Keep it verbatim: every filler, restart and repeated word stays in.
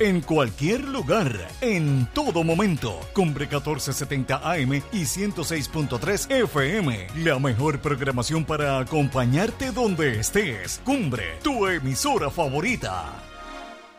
en cualquier lugar, en todo momento. Cumbre catorce setenta A M y ciento seis punto tres F M. La mejor programación para acompañarte donde estés. Cumbre, tu emisora favorita.